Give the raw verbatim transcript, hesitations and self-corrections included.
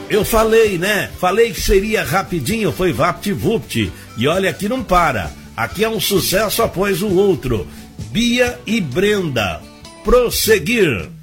Eu falei, né? Falei que seria rapidinho, foi vapt-vupt. E olha, aqui não para. Aqui é um sucesso após o outro. Bia e Brenda. Prosseguir.